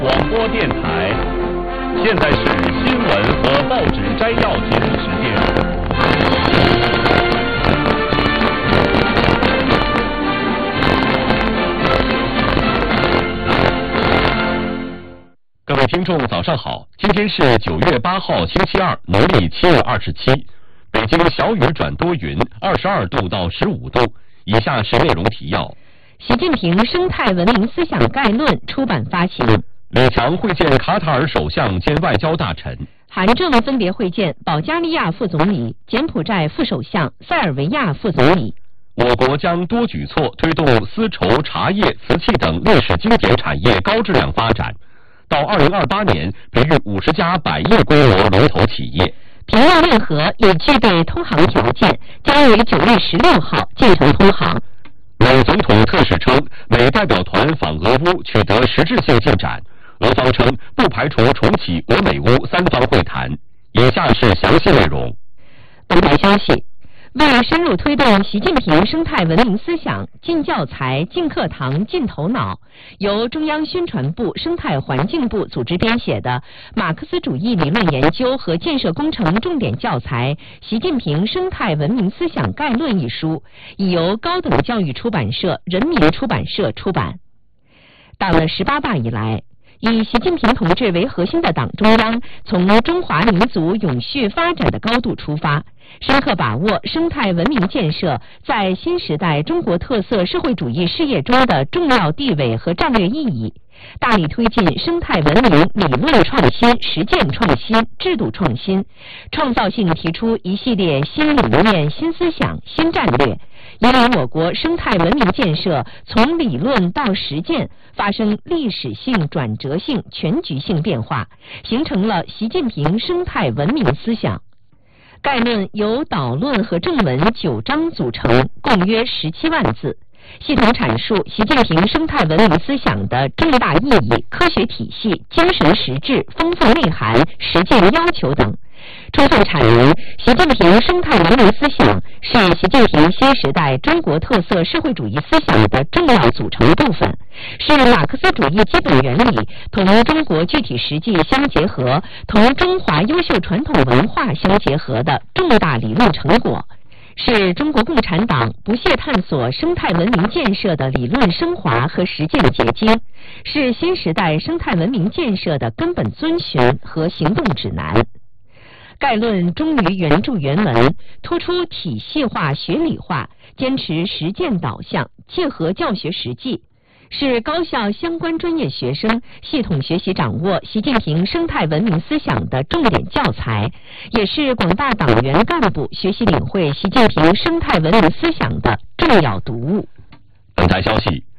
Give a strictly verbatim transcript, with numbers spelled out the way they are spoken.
广播电台，现在是新闻和报纸摘要节目时间。各位听众，早上好！今天是九月八号，星期二，农历七月二十七。北京小雨转多云，二十二度到十五度。以下是内容提要： 习近平生态文明思想概论出版发行。 李强会见卡塔尔首相兼外交大臣。 韩正分别会见保加利亚副总理、柬埔寨副首相、塞尔维亚副总理。 我国将多举措推动丝绸、茶叶、瓷器等历史经典产业高质量发展。到二零二八年，培育五十家百亿规模龙头企业。 平壤运河已具备通航条件，将于九月十六号建成通航。 美总统特使称，美代表团访俄乌取得实质性进展，俄方称不排除重启俄美乌三方会谈。以下是详细内容。 本台消息，为深入推动习近平生态文明思想，进教材、进课堂、进头脑，由中央宣传部、生态环境部组织编写的《马克思主义理论研究和建设工程重点教材——习近平生态文明思想概论》一书，已由高等教育出版社人民出版社出版。到了十八大以来，以习近平同志为核心的党中央，从中华民族永续发展的高度出发，深刻把握生态文明建设在新时代中国特色社会主义事业中的重要地位和战略意义，大力推进生态文明理论创新、实践创新、制度创新，创造性提出一系列新理念、新思想、新战略，引领我国生态文明建设从理论到实践发生历史性、转折性、全局性变化，形成了习近平生态文明思想。概论由导论和正文九章组成，共约十七万字，系统阐述习近平生态文明思想的重大意义、科学体系、精神实质、丰富内涵、实践要求等，充分阐明习近平生态文明思想是习近平新时代中国特色社会主义思想的重要组成部分，是马克思主义基本原理同中国具体实际相结合，同中华优秀传统文化相结合的重大理论成果，是中国共产党不懈探索生态文明建设的理论升华和实践结晶，是新时代生态文明建设的根本遵循和行动指南。概论忠于原著原文，突出体系化、学理化，坚持实践导向，切合教学实际，是高校相关专业学生系统学习掌握习近平生态文明思想的重点教材，也是广大党员干部学习领会习近平生态文明思想的重要读物。 本台消息，